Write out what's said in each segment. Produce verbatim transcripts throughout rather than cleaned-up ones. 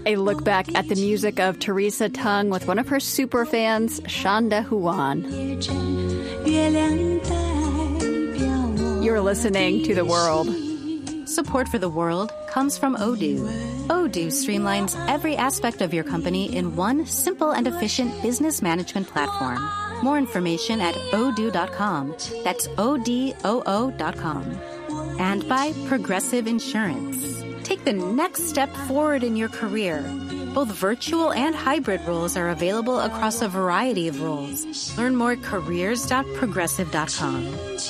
A look back at the music of Teresa Tung with one of her super fans, Shanda Huan. You're listening to The World. Support for The World comes from Odoo. Odoo streamlines every aspect of your company in one simple and efficient business management platform. More information at odoo dot com. That's O D O O dot com. And by Progressive Insurance. Take the next step forward in your career. Both virtual and hybrid roles are available across a variety of roles. Learn more at careers dot progressive dot com.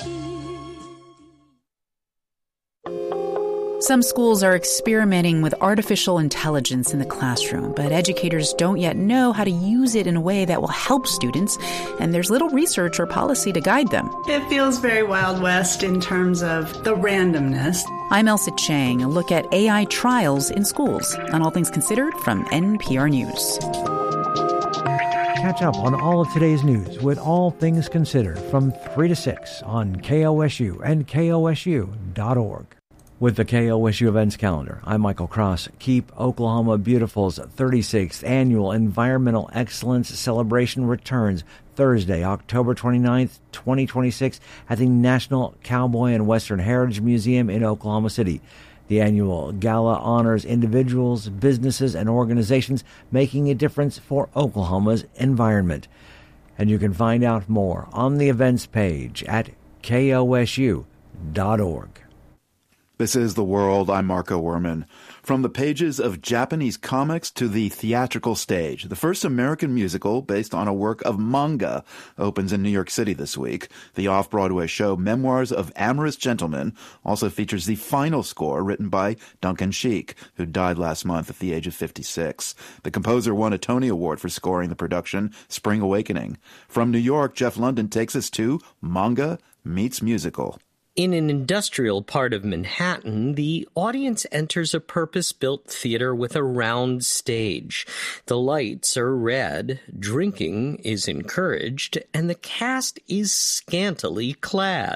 Some schools are experimenting with artificial intelligence in the classroom, but educators don't yet know how to use it in a way that will help students, and there's little research or policy to guide them. It feels very Wild West in terms of the randomness. I'm Elsa Chang, a look at A I trials in schools on All Things Considered from N P R News. Catch up on all of today's news with All Things Considered from three to six on K O S U and K O S U dot org. With the K O S U events calendar, I'm Michael Cross. Keep Oklahoma Beautiful's thirty-sixth Annual Environmental Excellence Celebration returns Thursday, October twenty-ninth, twenty twenty-six at the National Cowboy and Western Heritage Museum in Oklahoma City. The annual gala honors individuals, businesses, and organizations making a difference for Oklahoma's environment. And you can find out more on the events page at K O S U dot org. This is The World. I'm Marco Werman. From the pages of Japanese comics to the theatrical stage, the first American musical based on a work of manga opens in New York City this week. The off-Broadway show Memoirs of Amorous Gentlemen also features the final score written by Duncan Sheik, who died last month at the age of fifty-six. The composer won a Tony Award for scoring the production Spring Awakening. From New York, Jeff London takes us to Manga Meets Musical. In an industrial part of Manhattan, the audience enters a purpose-built theater with a round stage. The lights are red, drinking is encouraged, and the cast is scantily clad.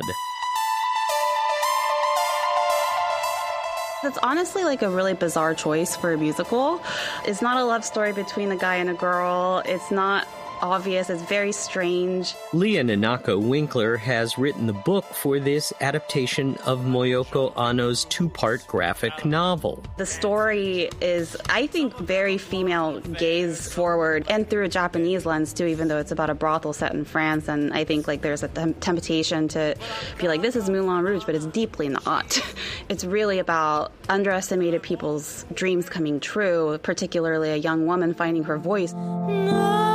It's honestly like a really bizarre choice for a musical. It's not a love story between a guy and a girl. It's not obvious. It's very strange. Leah Nanako Winkler has written the book for this adaptation of Moyoko Anno's two-part graphic novel. The story is, I think, very female gaze forward and through a Japanese lens too, even though it's about a brothel set in France. And I think like there's a tem- temptation to be like, this is Moulin Rouge, but it's deeply not. It's really about underestimated people's dreams coming true, particularly a young woman finding her voice.